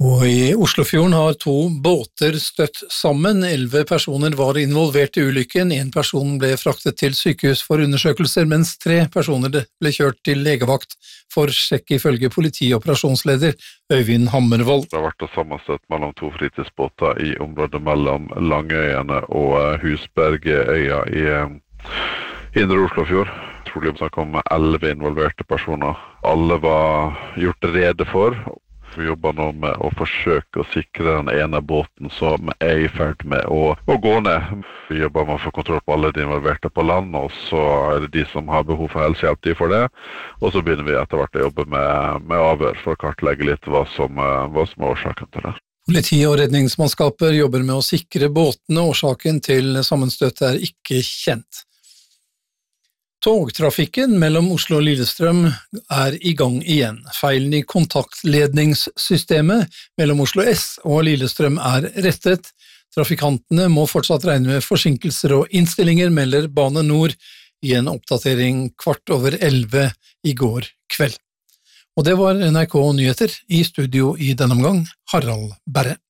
Og i Oslofjorden har 2 båter støtt sammen. 11 personer var involvert i ulykken. 1 person ble fraktet til sykehus for undersøkelser, mens 3 personer ble kjørt til legevakt for sjekk ifølge politioperasjonsleder Øyvind Hammervold. Det har vært sammenstøtt mellom 2 fritidsbåter i området mellom Langøyene og Husbergøya i Indre Oslofjord. Trolig snakker om 11 involverte personer. Alle var gjort rede for. Vi jobber nå med å forsøke å sikre den ene båten som i ferd med å gå ned. Vi jobber med å få kontroll på alle de involverte på land, og så det de som har behov for helsehjelp, de får det. Og så begynner vi etter hvert å jobbe med avhør for å kartlegge litt hva som er årsaken til det. Politi og redningsmannskaper jobber med å sikre båtene. Årsaken til sammenstøtet er ikke kjent. Togtrafikken mellom Oslo og Lillestrøm er i gang igjen. Feilen i kontaktledningssystemet mellom Oslo S og Lillestrøm er rettet. Trafikantene må fortsatt regne med forsinkelser og innstillinger, melder Bane Nor i en oppdatering 11:15 i går kveld. Og det var NRK Nyheter. I studio i denne omgang, Harald Berre.